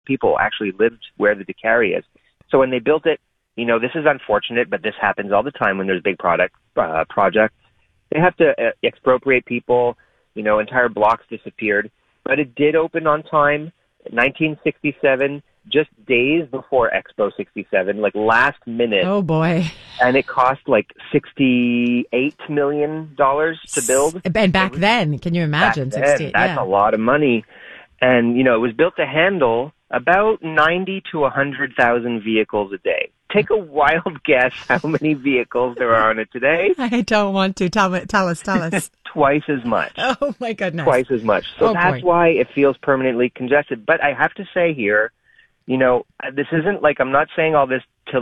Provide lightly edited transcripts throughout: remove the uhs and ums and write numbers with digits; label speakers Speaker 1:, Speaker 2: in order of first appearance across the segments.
Speaker 1: people actually lived where the Décarie is. So when they built it, this is unfortunate, but this happens all the time when there's big projects. They have to expropriate people. Entire blocks disappeared. But it did open on time, 1967, just days before Expo 67, like last minute.
Speaker 2: Oh, boy.
Speaker 1: And it cost like $68 million to build.
Speaker 2: And back then, can you imagine?
Speaker 1: That's a lot of money. And, it was built to handle about 90 to 100,000 vehicles a day. Take a wild guess how many vehicles there are on it today.
Speaker 2: I don't want to. Tell us.
Speaker 1: Twice as much.
Speaker 2: Oh, my goodness.
Speaker 1: Twice as much. So that's why it feels permanently congested. But I have to say here, this isn't like, I'm not saying all this to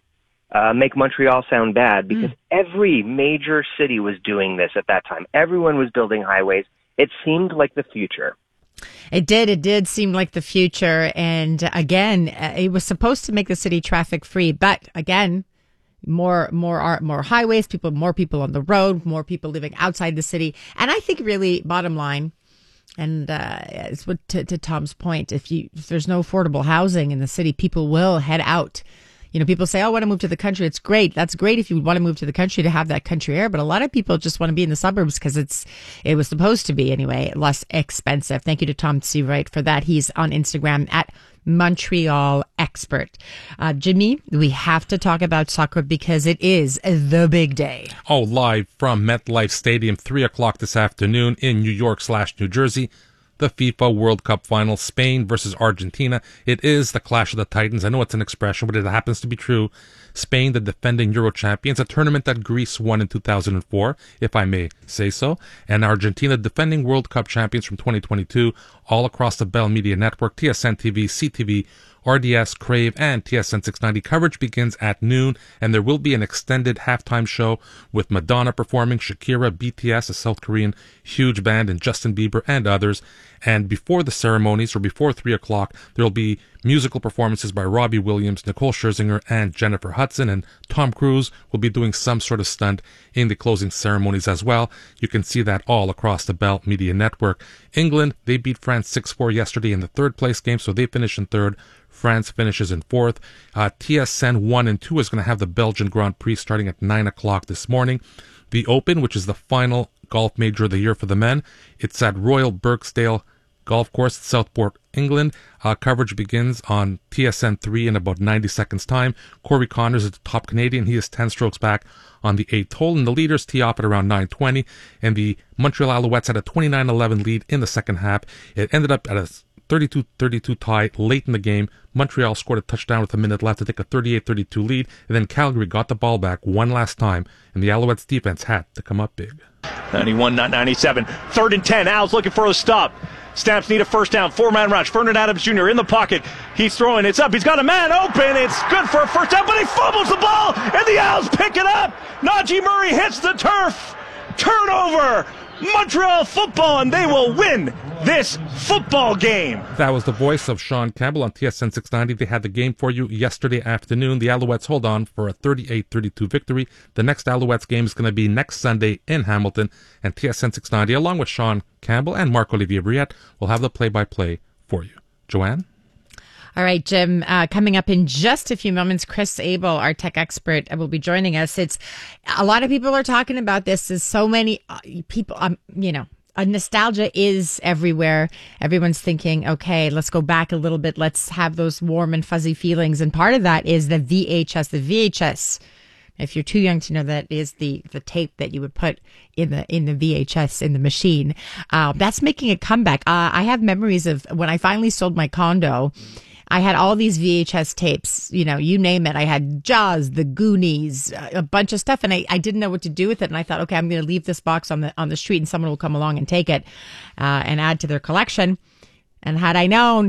Speaker 1: make Montreal sound bad, because every major city was doing this at that time. Everyone was building highways. It seemed like the future.
Speaker 2: It did seem like the future. And again, it was supposed to make the city traffic free. But again, more highways, more people on the road, more people living outside the city. And I think really bottom line, and it's what to Tom's point, if there's no affordable housing in the city, people will head out. People say, I want to move to the country. It's great. That's great if you want to move to the country to have that country air. But a lot of people just want to be in the suburbs because it was supposed to be, anyway, less expensive. Thank you to Tom Seawright for that. He's on Instagram at Montreal Expert. Jimmy, we have to talk about soccer because it is the big day.
Speaker 3: Oh, live from MetLife Stadium, 3 o'clock this afternoon in New York/New Jersey. The FIFA World Cup final, Spain versus Argentina. It is the clash of the Titans. I know it's an expression, but it happens to be true. Spain, the defending Euro champions, a tournament that Greece won in 2004, if I may say so. And Argentina, defending World Cup champions from 2022, all across the Bell Media Network, TSN TV, CTV, RDS, Crave, and TSN 690. Coverage begins at noon, and there will be an extended halftime show with Madonna performing, Shakira, BTS, a South Korean huge band, and Justin Bieber and others. And before the ceremonies, or before 3 o'clock, there will be musical performances by Robbie Williams, Nicole Scherzinger, and Jennifer Hudson. And Tom Cruise will be doing some sort of stunt in the closing ceremonies as well. You can see that all across the Bell Media Network. England, they beat France 6-4 yesterday in the third place game, so they finish in third. France finishes in fourth. TSN 1 and 2 is going to have the Belgian Grand Prix starting at 9 o'clock this morning. The Open, which is the final golf major of the year for the men, it's at Royal Birksdale Golf Course at Southport, England. Coverage begins on TSN 3 in about 90 seconds' time. Corey Connors is the top Canadian. He is 10 strokes back on the 8th hole, and the leaders tee off at around 9:20, and the Montreal Alouettes had a 29-11 lead in the second half. It ended up at a 32-32 tie late in the game. Montreal scored a touchdown with a minute left to take a 38-32 lead, and then Calgary got the ball back one last time, and the Alouettes defense had to come up big.
Speaker 4: 91-97, 3rd and 10. Owls looking for a stop. Stamps need a first down. 4-man rush. Vernon Adams Jr. in the pocket. He's throwing. It's up. He's got a man open. It's good for a first down, but he fumbles the ball, and the Owls pick it up. Najee Murray hits the turf. Turnover. Montreal football, and they will win this football game.
Speaker 3: That was the voice of Sean Campbell on TSN 690. They had the game for you yesterday afternoon. The Alouettes hold on for a 38-32 victory. The next Alouettes game is going to be next Sunday in Hamilton, and TSN 690, along with Sean Campbell and Marc-Olivier Briette, will have the play-by-play for you. Joanne?
Speaker 2: All right, Jim, coming up in just a few moments, Chris Abel, our tech expert, will be joining us. It's a lot of people are talking about this. There's so many people, nostalgia is everywhere. Everyone's thinking, okay, let's go back a little bit. Let's have those warm and fuzzy feelings. And part of that is the VHS. The VHS, if you're too young to know, that is the tape that you would put in the VHS in the machine. That's making a comeback. I have memories of when I finally sold my condo. I had all these VHS tapes, you name it. I had Jaws, The Goonies, a bunch of stuff, and I didn't know what to do with it. And I thought, okay, I'm going to leave this box on the street, and someone will come along and take it and add to their collection. And had I known,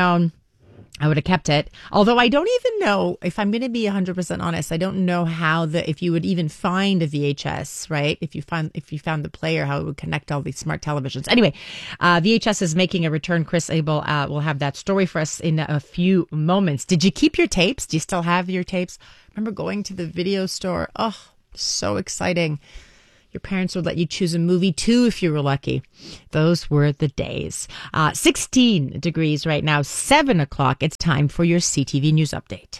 Speaker 2: I would have kept it. Although I don't even know, if I'm going to be 100% honest, I don't know if you would even find a VHS, right? If you found the player, how it would connect all these smart televisions. Anyway, VHS is making a return. Chris Abel will have that story for us in a few moments. Did you keep your tapes? Do you still have your tapes? Remember going to the video store? Oh, so exciting. Your parents would let you choose a movie too if you were lucky. Those were the days. 16 degrees right now, 7 o'clock. It's time for your CTV News Update.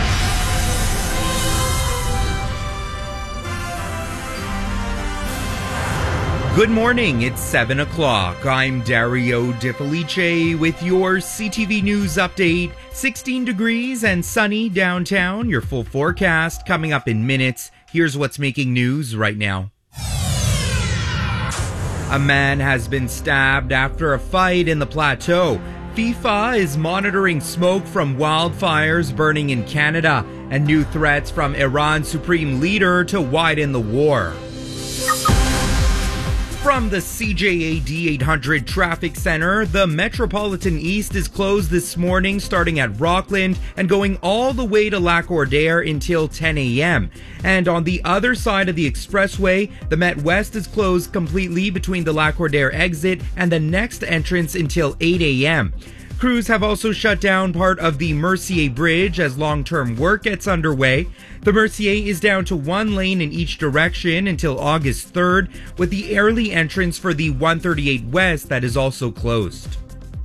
Speaker 5: Good morning, it's 7 o'clock. I'm Dario DiFelice with your CTV News Update. 16 degrees and sunny downtown. Your full forecast coming up in minutes. Here's what's making news right now. A man has been stabbed after a fight in the Plateau. FIFA is monitoring smoke from wildfires burning in Canada and new threats from Iran's supreme leader to widen the war. From the CJAD 800 Traffic Center, the Metropolitan East is closed this morning starting at Rockland and going all the way to Lac-Ordère until 10 a.m. And on the other side of the expressway, the Met West is closed completely between the Lac-Ordère exit and the next entrance until 8 a.m. Crews have also shut down part of the Mercier Bridge as long-term work gets underway. The Mercier is down to one lane in each direction until August 3rd, with the early entrance for the 138 West that is also closed.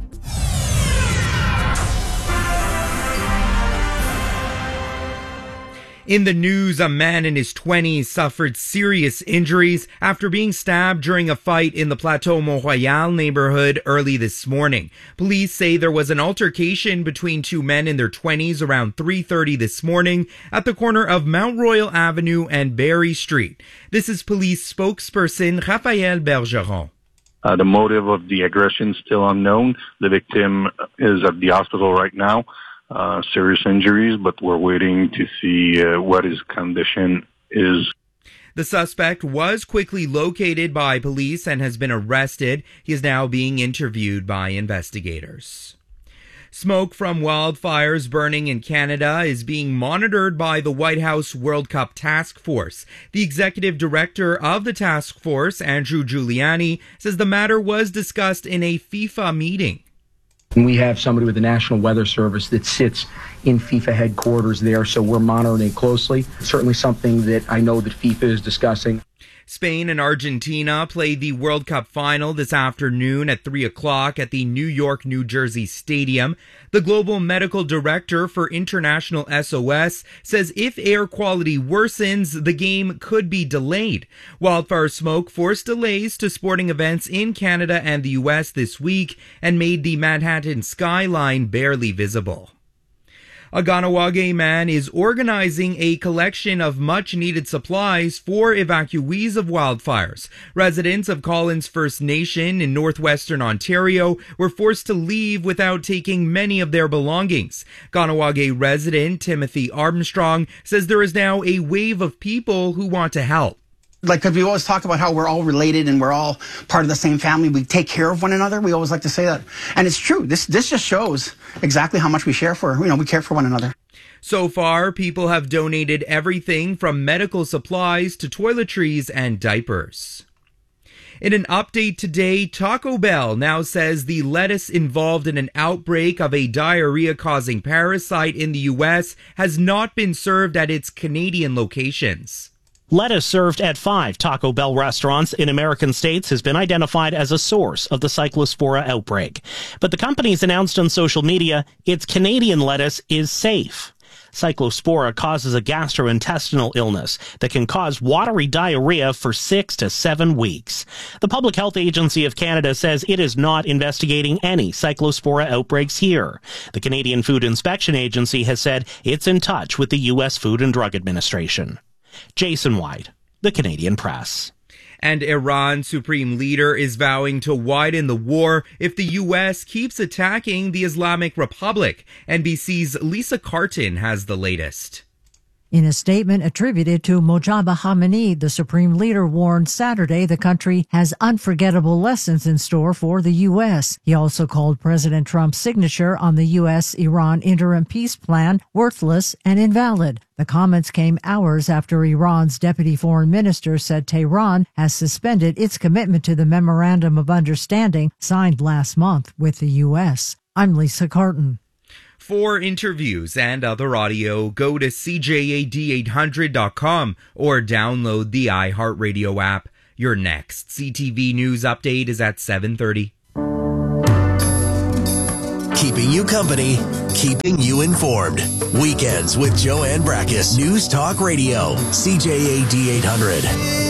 Speaker 5: In the news, a man in his 20s suffered serious injuries after being stabbed during a fight in the Plateau Mont-Royal neighborhood early this morning. Police say there was an altercation between two men in their 20s around 3:30 this morning at the corner of Mount Royal Avenue and Barry Street. This is police spokesperson Raphaël Bergeron.
Speaker 6: The motive of the aggression still unknown. The victim is at the hospital right now. Serious injuries, but we're waiting to see what his condition is.
Speaker 5: The suspect was quickly located by police and has been arrested. He is now being interviewed by investigators. Smoke from wildfires burning in Canada is being monitored by the White House World Cup Task Force. The executive director of the task force, Andrew Giuliani, says the matter was discussed in a FIFA meeting.
Speaker 7: We have somebody with the National Weather Service that sits in FIFA headquarters there, so we're monitoring it closely. Certainly something that I know that FIFA is discussing.
Speaker 5: Spain and Argentina play the World Cup final this afternoon at 3 o'clock at the New York, New Jersey Stadium. The global medical director for International SOS says if air quality worsens, the game could be delayed. Wildfire smoke forced delays to sporting events in Canada and the U.S. this week and made the Manhattan skyline barely visible. A Kahnawake man is organizing a collection of much-needed supplies for evacuees of wildfires. Residents of Collins First Nation in northwestern Ontario were forced to leave without taking many of their belongings. Kahnawake resident Timothy Armstrong says there is now a wave of people who want to help.
Speaker 8: Because we always talk about how we're all related and we're all part of the same family. We take care of one another. We always like to say that. And it's true. This just shows exactly how much we care for, we care for one another.
Speaker 5: So far, people have donated everything from medical supplies to toiletries and diapers. In an update today, Taco Bell now says the lettuce involved in an outbreak of a diarrhea-causing parasite in the U.S. has not been served at its Canadian locations.
Speaker 9: Lettuce served at 5 Taco Bell restaurants in American states has been identified as a source of the Cyclospora outbreak. But the company's announced on social media its Canadian lettuce is safe. Cyclospora causes a gastrointestinal illness that can cause watery diarrhea for 6 to 7 weeks. The Public Health Agency of Canada says it is not investigating any Cyclospora outbreaks here. The Canadian Food Inspection Agency has said it's in touch with the U.S. Food and Drug Administration. Jason White, The Canadian Press.
Speaker 5: And Iran's supreme leader is vowing to widen the war if the U.S. keeps attacking the Islamic Republic. NBC's Lisa Carton has the latest.
Speaker 10: In a statement attributed to Mojtaba Khamenei, the supreme leader warned Saturday the country has unforgettable lessons in store for the U.S. He also called President Trump's signature on the U.S.-Iran interim peace plan worthless and invalid. The comments came hours after Iran's deputy foreign minister said Tehran has suspended its commitment to the Memorandum of Understanding signed last month with the U.S. I'm Lisa Carton.
Speaker 5: For interviews and other audio, go to CJAD800.com or download the iHeartRadio app. Your next CTV News update is at 7:30.
Speaker 11: Keeping you company, keeping you informed. Weekends with Joanne Brakis. News Talk Radio, CJAD 800.